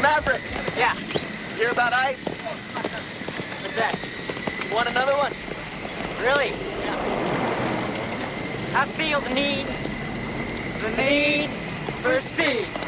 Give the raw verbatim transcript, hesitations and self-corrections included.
Mavericks. Yeah. Hear about ice? What's that? You want another one? Really? Yeah. I feel the need, the need for speed.